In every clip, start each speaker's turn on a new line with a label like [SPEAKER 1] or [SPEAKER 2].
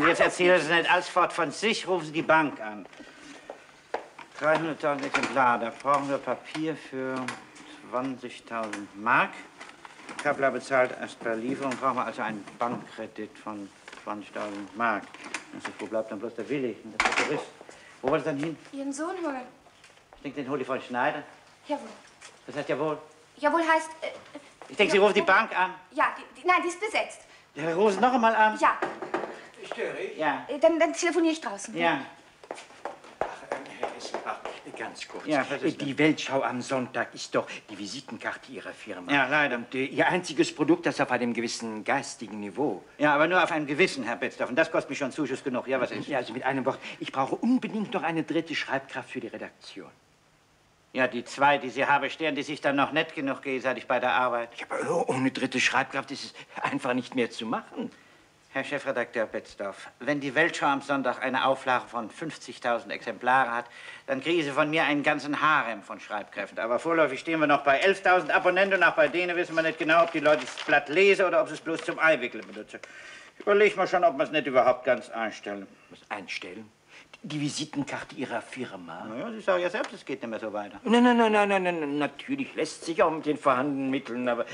[SPEAKER 1] Und jetzt erzählen Sie nicht alsfort von sich, rufen Sie die Bank an. 300.000 Exemplare, da brauchen wir Papier für 20.000 Mark. Kappler bezahlt erst bei Lieferung, brauchen wir also einen Bankkredit von 20.000 Mark. Also, wo bleibt dann bloß der Willi, der Prokurist? Wo wollt ihr dann hin?
[SPEAKER 2] Ihren Sohn holen.
[SPEAKER 1] Ich denke, den holt die Frau Schneider.
[SPEAKER 2] Jawohl.
[SPEAKER 1] Das heißt jawohl?
[SPEAKER 2] Jawohl heißt...
[SPEAKER 1] Ich denke, Sie rufen die Bank an.
[SPEAKER 2] Ja, nein, die ist besetzt.
[SPEAKER 1] Ja, rufen Sie noch einmal an.
[SPEAKER 2] Ja.
[SPEAKER 3] Störe ich?
[SPEAKER 1] Ja.
[SPEAKER 2] Dann telefoniere ich draußen.
[SPEAKER 1] Ja.
[SPEAKER 3] Herr Esselbach, ganz kurz.
[SPEAKER 1] Ja, was ist
[SPEAKER 3] die Weltschau am Sonntag ist doch die Visitenkarte Ihrer Firma.
[SPEAKER 1] Ja, leider.
[SPEAKER 3] Und Ihr einziges Produkt, das auf einem gewissen geistigen Niveau.
[SPEAKER 1] Ja, aber nur auf einem gewissen, Herr Betzdorf. Und das kostet mich schon Zuschuss genug. Ja, was ist?
[SPEAKER 3] Ja, also mit einem Wort, ich brauche unbedingt noch eine dritte Schreibkraft für die Redaktion.
[SPEAKER 1] Ja, die zwei, die Sie habe, stehen, die sich dann noch nett genug gegenseitig bei der Arbeit.
[SPEAKER 3] Ja, aber ohne dritte Schreibkraft ist es einfach nicht mehr zu machen.
[SPEAKER 1] Herr Chefredakteur Betzdorf, wenn die Weltschau am Sonntag eine Auflage von 50.000 Exemplare hat, dann kriegen Sie von mir einen ganzen Harem von Schreibkräften. Aber vorläufig stehen wir noch bei 11.000 Abonnenten und auch bei denen wissen wir nicht genau, ob die Leute das Blatt lesen oder ob sie es bloß zum Eiwickeln benutzen. Überlegen wir schon, ob wir es nicht überhaupt ganz einstellen.
[SPEAKER 3] Was einstellen? Die Visitenkarte Ihrer Firma?
[SPEAKER 1] Naja, Sie sagen ja selbst, es geht nicht mehr so weiter.
[SPEAKER 3] Nein, natürlich lässt sich auch mit den vorhandenen Mitteln, aber...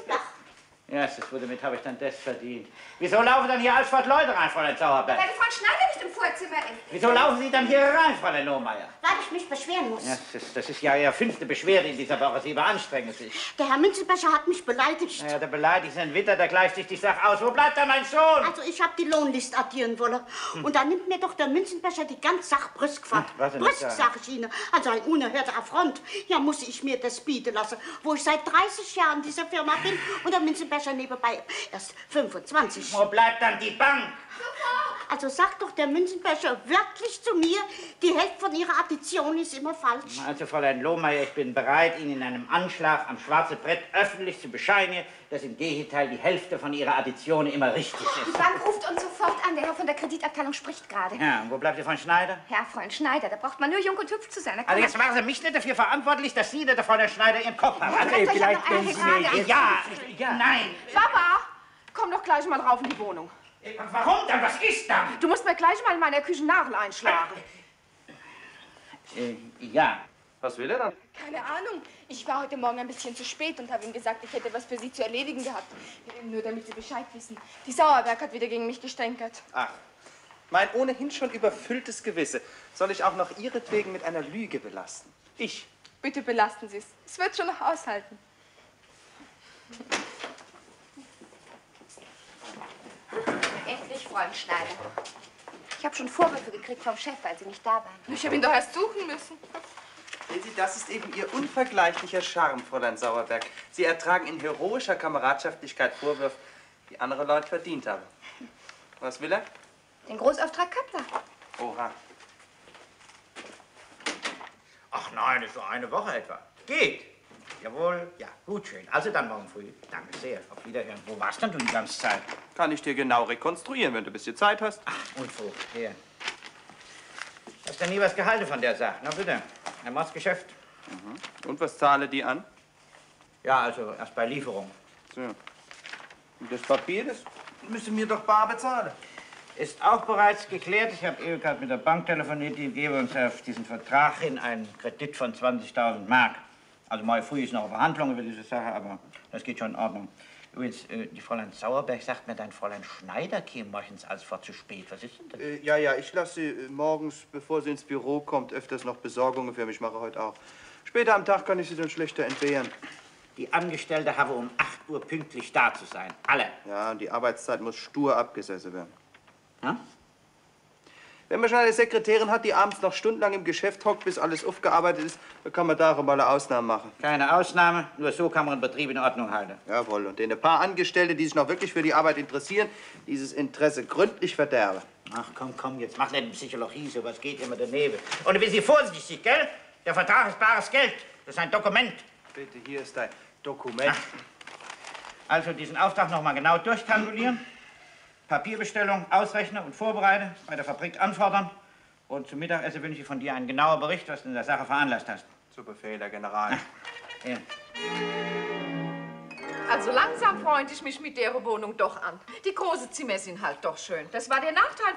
[SPEAKER 1] Ja, damit habe ich dann das verdient. Wieso laufen dann hier alsfort Leute rein, Fräulein Sauerberg?
[SPEAKER 2] Weil die Frau Schneider nicht im Vorzimmer ist.
[SPEAKER 1] Wieso laufen Sie dann hier rein, Fräulein Lohmeier?
[SPEAKER 4] Weil ich mich beschweren muss.
[SPEAKER 1] Ja, das ist ja Ihre 5. Beschwerde in dieser Woche. Sie überanstrengen sich.
[SPEAKER 4] Der Herr Münzenbecher hat mich beleidigt.
[SPEAKER 1] Ja, der beleidigt ist ein Witter, der gleicht sich die Sache aus. Wo bleibt da mein Sohn?
[SPEAKER 4] Also ich habe die Lohnlist addieren wollen. Und da nimmt mir doch der Münzenbecher die ganze Sache brüsk fort.
[SPEAKER 1] Was denn
[SPEAKER 4] Brüsk,
[SPEAKER 1] das?
[SPEAKER 4] sag ich Ihnen. Also ein unerhörter Affront. Ja, muss ich mir das bieten lassen, wo ich seit 30 Jahren in dieser Firma bin und der Münzenbecher nebenbei erst 25.
[SPEAKER 1] Wo bleibt dann die Bank?
[SPEAKER 4] Also sagt doch der Münzenbecher wirklich zu mir, die Hälfte von Ihrer Addition ist immer falsch.
[SPEAKER 1] Also, Fräulein Lohmeier, ich bin bereit, Ihnen in einem Anschlag am schwarzen Brett öffentlich zu bescheinigen, dass im Gegenteil die Hälfte von Ihrer Addition immer richtig
[SPEAKER 2] Die
[SPEAKER 1] ist.
[SPEAKER 2] Bank ruft uns sofort an. Der Herr von der Kreditabteilung spricht gerade.
[SPEAKER 1] Ja, und wo bleibt die Frau Schneider?
[SPEAKER 2] Herr Freund Schneider, da braucht man nur jung und hübsch zu sein.
[SPEAKER 1] Also, jetzt machen Sie mich nicht dafür verantwortlich, dass Sie, der Fräulein Schneider, Ihren Kopf haben. Also,
[SPEAKER 2] Vielleicht
[SPEAKER 3] vielleicht, wenn Sie mir...
[SPEAKER 1] ja, nein.
[SPEAKER 5] Papa, komm doch gleich mal rauf in die Wohnung.
[SPEAKER 1] Warum dann? Was ist dann?
[SPEAKER 5] Du musst mir gleich mal in meiner Küche Nagel einschlagen.
[SPEAKER 1] Ja.
[SPEAKER 6] Was will er dann?
[SPEAKER 7] Keine Ahnung. Ich war heute Morgen ein bisschen zu spät und habe ihm gesagt, ich hätte was für Sie zu erledigen gehabt. Nur damit Sie Bescheid wissen. Die Sauerberg hat wieder gegen mich gestänkert.
[SPEAKER 6] Ach, mein ohnehin schon überfülltes Gewissen soll ich auch noch ihretwegen mit einer Lüge belasten. Ich.
[SPEAKER 7] Bitte belasten Sie es. Es wird schon noch aushalten.
[SPEAKER 2] Endlich, Freund Schneider. Ich habe schon Vorwürfe gekriegt vom Chef, weil Sie nicht da waren.
[SPEAKER 7] Ich habe ihn doch erst suchen müssen.
[SPEAKER 6] Sehen Sie, das ist eben Ihr unvergleichlicher Charme, Fräulein Sauerberg. Sie ertragen in heroischer Kameradschaftlichkeit Vorwürfe, die andere Leute verdient haben. Was will er?
[SPEAKER 2] Den Großauftrag Kappler.
[SPEAKER 6] Oha.
[SPEAKER 1] Ach nein, das ist nur eine Woche etwa. Geht. Jawohl. Ja, gut, schön. Also dann morgen früh. Danke sehr. Auf Wiederhören. Wo warst denn du die ganze Zeit?
[SPEAKER 6] Kann ich dir genau rekonstruieren, wenn du ein bisschen Zeit hast.
[SPEAKER 1] Ach, Unfug. Hier. Hast du nie was gehalten von der Sache? Na bitte. Ein Mordsgeschäft.
[SPEAKER 6] Und was zahle die an?
[SPEAKER 1] Ja, also erst bei Lieferung.
[SPEAKER 6] So. Und das Papier, das müssen wir doch bar bezahlen.
[SPEAKER 1] Ist auch bereits geklärt. Ich habe eben gerade mit der Bank telefoniert. Die geben uns auf diesen Vertrag hin einen Kredit von 20.000 Mark. Also morgen früh ist noch eine Verhandlung über diese Sache, aber das geht schon in Ordnung. Übrigens, die Fräulein Sauerberg sagt mir, dein Fräulein Schneider käme morgens alsfort zu spät. Was ist denn das?
[SPEAKER 6] Ja, ich lasse sie morgens, bevor sie ins Büro kommt, öfters noch Besorgungen für mich. Mache heute auch. Später am Tag kann ich sie dann schlechter entbehren.
[SPEAKER 1] Die Angestellte habe um 8 Uhr pünktlich da zu sein. Alle.
[SPEAKER 6] Ja, und die Arbeitszeit muss stur abgesessen werden.
[SPEAKER 1] Ja?
[SPEAKER 6] Wenn man schon eine Sekretärin hat, die abends noch stundenlang im Geschäft hockt, bis alles aufgearbeitet ist, dann kann man da mal eine Ausnahme machen.
[SPEAKER 1] Keine Ausnahme, nur so kann man einen Betrieb in Ordnung halten.
[SPEAKER 6] Jawohl, und den ein paar Angestellte, die sich noch wirklich für die Arbeit interessieren, dieses Interesse gründlich verderben.
[SPEAKER 1] Ach, komm, jetzt mach nicht Psychologie, sowas geht immer daneben. Und du bist Sie vorsichtig, gell? Der Vertrag ist bares Geld. Das ist ein Dokument.
[SPEAKER 6] Bitte, hier ist dein Dokument.
[SPEAKER 1] Also diesen Auftrag noch mal genau durchkalkulieren. Papierbestellung ausrechnen und vorbereiten, bei der Fabrik anfordern. Und zum Mittagessen wünsche ich von dir einen genauen Bericht, was du in der Sache veranlasst hast.
[SPEAKER 6] Zu Befehl, Herr General.
[SPEAKER 1] Hier.
[SPEAKER 5] Also langsam freunde ich mich mit der Wohnung doch an. Die großen Zimmer sind halt doch schön. Das war der Nachteil